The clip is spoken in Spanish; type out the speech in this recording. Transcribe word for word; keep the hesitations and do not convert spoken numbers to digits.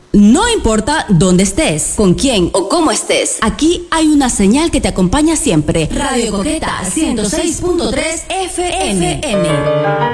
No importa dónde estés, con quién o cómo estés, aquí hay una señal que te acompaña siempre. Radio Coqueta ciento seis punto tres F M.